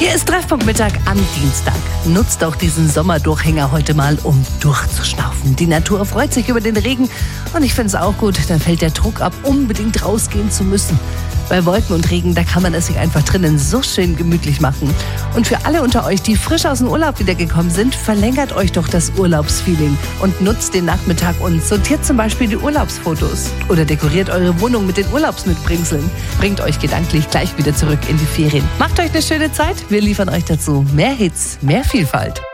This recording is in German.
Hier ist Treffpunkt Mittag am Dienstag. Nutzt doch diesen Sommerdurchhänger heute mal, um durchzuschnaufen. Die Natur freut sich über den Regen und ich finde es auch gut, dann fällt der Druck ab, unbedingt rausgehen zu müssen. Bei Wolken und Regen, da kann man es sich einfach drinnen so schön gemütlich machen. Und für alle unter euch, die frisch aus dem Urlaub wiedergekommen sind, verlängert euch doch das Urlaubsfeeling und nutzt den Nachmittag und sortiert zum Beispiel die Urlaubsfotos. Oder dekoriert eure Wohnung mit den Urlaubsmitbringseln. Bringt euch gedanklich gleich wieder zurück in die Ferien. Macht euch eine schöne Zeit. Wir liefern euch dazu mehr Hits, mehr Vielfalt.